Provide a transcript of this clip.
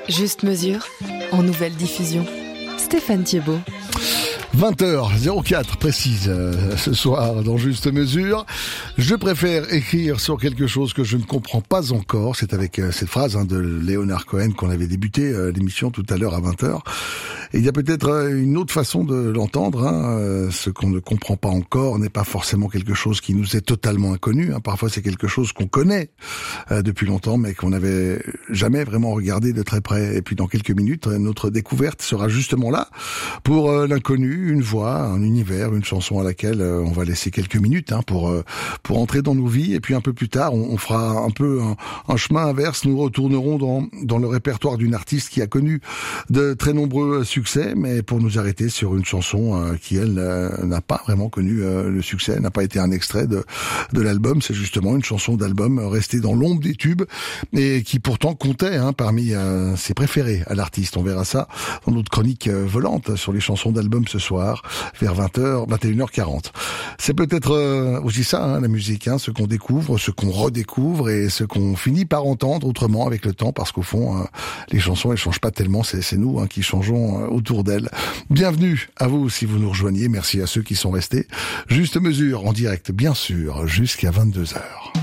Juste mesure, en nouvelle diffusion. Stéphane Thiebaud. 20h04 précise ce soir dans Juste Mesure. Je préfère écrire sur quelque chose que je ne comprends pas encore. C'est avec cette phrase de Leonard Cohen qu'on avait débuté l'émission tout à l'heure à 20h. Et il y a peut-être une autre façon de l'entendre. Ce qu'on ne comprend pas encore n'est pas forcément quelque chose qui nous est totalement inconnu. Parfois c'est quelque chose qu'on connaît depuis longtemps mais qu'on n'avait jamais vraiment regardé de très près. Et puis dans quelques minutes, notre découverte sera justement là pour l'inconnu. Une voix, un univers, une chanson à laquelle on va laisser quelques minutes pour entrer dans nos vies. Et puis un peu plus tard, on fera un peu un chemin inverse. Nous retournerons dans le répertoire d'une artiste qui a connu de très nombreux succès, mais pour nous arrêter sur une chanson qui, elle, n'a pas vraiment connu le succès, n'a pas été un extrait de l'album. C'est justement une chanson d'album restée dans l'ombre des tubes et qui pourtant comptait parmi ses préférés à l'artiste. On verra ça dans notre chronique volante sur les chansons d'album ce soir, vers 20h, 21h40. C'est peut-être aussi ça, la musique, ce qu'on découvre, ce qu'on redécouvre et ce qu'on finit par entendre autrement avec le temps, parce qu'au fond, les chansons, elles changent pas tellement, c'est nous qui changeons autour d'elles. Bienvenue à vous si vous nous rejoignez, merci à ceux qui sont restés. Juste mesure en direct, bien sûr, jusqu'à 22h.